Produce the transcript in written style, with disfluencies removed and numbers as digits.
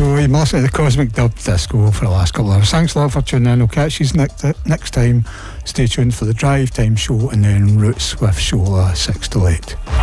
So you're listening to the Cosmic Dub Disco for the last couple of hours. Thanks a lot for tuning in. We'll catch you next time. Stay tuned for the Drive Time show and then Roots with Shola 6 to 8.